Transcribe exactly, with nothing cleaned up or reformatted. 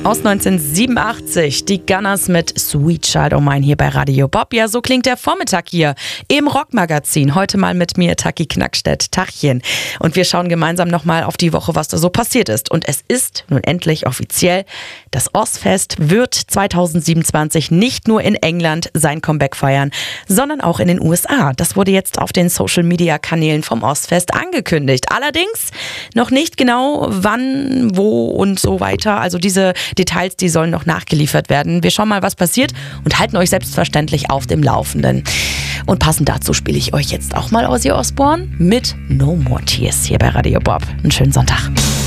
Aus neunzehnhundertsiebenundachtzig, die Gunners mit Sweet Child O' Mine hier bei Radio Bob. Ja, so klingt der Vormittag hier im Rockmagazin. Heute mal mit mir, Taki Knackstedt. Tachchen. Und wir schauen gemeinsam nochmal auf die Woche, was da so passiert ist. Und es ist nun endlich offiziell, das Ozzfest wird zweitausendsiebenundzwanzig nicht nur in England sein Comeback feiern, sondern auch in den U S A. Das wurde jetzt auf den Social-Media-Kanälen vom Ozzfest angekündigt. Allerdings noch nicht genau wann, wo und so weiter. Also diese Details, die sollen noch nachgeliefert werden. Wir schauen mal, was passiert und halten euch selbstverständlich auf dem Laufenden. Und passend dazu spiele ich euch jetzt auch mal Ozzy Osbourne mit No More Tears hier bei Radio Bob. Einen schönen Sonntag.